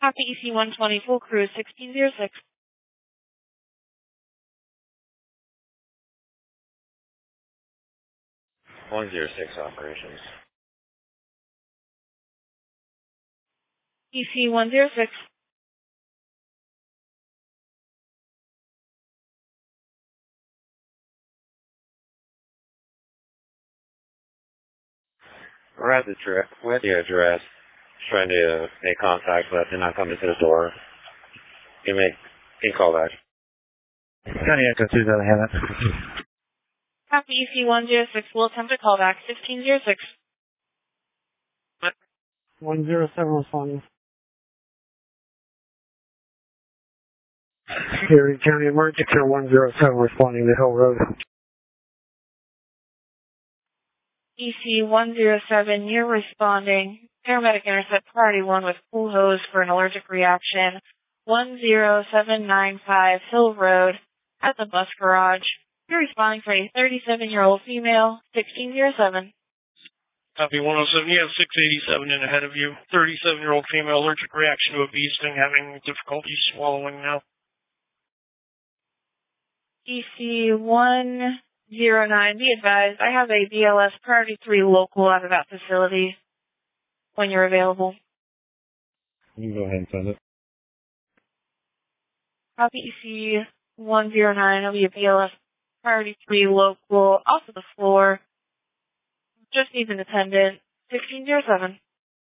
Copy EC-120, full cruise, 1606. Operations. EC-106. We're at the address, trying to make contact, but they're not coming to the door. You can call back. County Echo 2, go ahead. Copy EC-106, we'll attempt a callback, 1606. 107 responding. Erie County Emergency Care 107 responding to Hill Road. EC-107, you're responding. Paramedic intercept priority 1 with pool hose for an allergic reaction. 10795 Hill Road at the bus garage. You're responding for a 37-year-old female, 1607. Copy 107, you have 687 in ahead of you. 37-year-old female, allergic reaction to a bee sting, having difficulty swallowing now. EC-109, be advised, I have a BLS priority 3 local out of that facility when you're available. You can go ahead and send it. Copy EC-109, it'll be a BLS priority 3 local, off of the floor. Just needs an attendant, 1607.